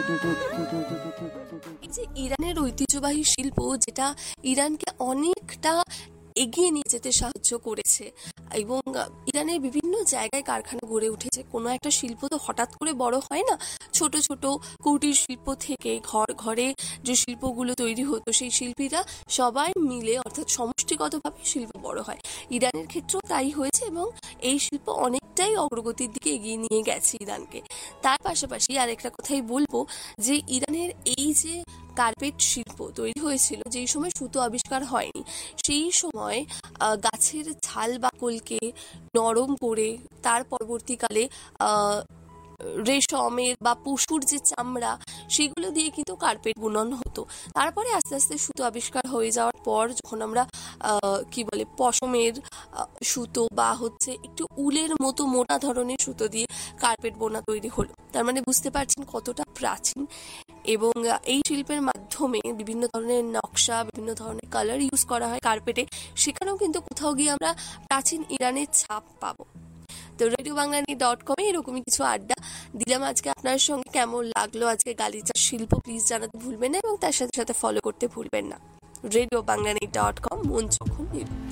এই যে ইরানের ঐতিহ্যবাহী শিল্প, যেটা ইরানকে অনেকটা এগিয়ে নিয়ে যেতে সাহায্য করেছে, এবং ইরানের বিভিন্ন জায়গায় কারখানা গড়ে উঠেছে। কোনো একটা শিল্প তো হঠাৎ করে বড় হয় না। ছোট ছোট কুটির শিল্প থেকে ঘরে যে শিল্পগুলো তৈরি হতো, সেই শিল্পীরা সবাই মিলে, অর্থাৎ সমষ্টিগতভাবে শিল্প বড় হয়। ইরানের ক্ষেত্রেও তাই হয়েছে, এবং এই শিল্প অনেকটাই অগ্রগতির দিকে এগিয়ে নিয়ে গেছে ইরানকে। তার পাশাপাশি আরেকটা কথাই বলবো, যে ইরানের এই যে কার্পেট শিল্প তৈরি হয়েছিল, যেই সময় সুতো আবিষ্কার হয়নি, সেই সময় গাছের ছাল বাকলকে নরম করে তার পরবর্তীকালে রেশমের বা পশুর যে চামড়া, সেগুলো দিয়ে কিন্তু কার্পেট বুনন হতো। তারপরে আস্তে আস্তে সুতো আবিষ্কার হয়ে যাওয়ার পর যখন আমরা কি বলে পশমের সুতো বা হচ্ছে একটু উলের মতো মোটা ধরনের সুতো দিয়ে কার্পেট বোনা তৈরি হলো। তার মানে বুঝতে পারছেন কতটা প্রাচীন। এবং এই শিল্পের মাধ্যমে বিভিন্ন ধরনের নকশা, বিভিন্ন ধরনের কালার ইউজ করা হয় কার্পেটে। সেখানেও কিন্তু কোথাও গিয়ে আমরা প্রাচীন ইরানের ছাপ পাবো। তো রেডিওবাংলানি.com এরকমই কিছু আড্ডা দিলাম আজকে আপনার সঙ্গে। কেমন লাগলো আজকে গালিচার শিল্প, প্লিজ জানাতে ভুলবেন না, এবং তার সাথে সাথে ফলো করতে ভুলবেন না। রেডিওবাংলানি.com, মন যখন